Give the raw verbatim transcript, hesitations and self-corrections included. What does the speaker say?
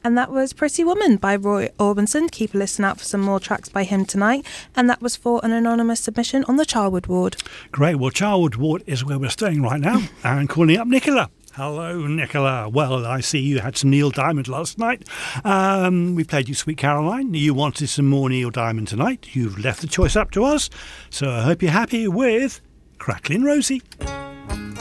And that was Pretty Woman by Roy Orbison. Keep a listen out for some more tracks by him tonight. And that was for an anonymous submission on the Charwood Ward. Great. Well, Charwood Ward is where we're staying right now. And calling up Nicola. Hello, Nicola. Well, I see you had some Neil Diamond last night. Um, we played you Sweet Caroline. You wanted some more Neil Diamond tonight. You've left the choice up to us. So I hope you're happy with Cracklin' Rosie.